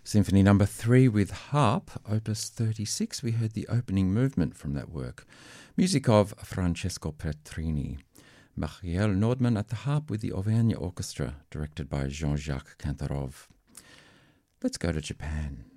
Symphony Number 3 with harp, Opus 36. We heard the opening movement from that work. Music of Francesco Petrini. Michael Nordman at the harp with the Auvergne Orchestra, directed by Jean-Jacques Kantarov. Let's go to Japan.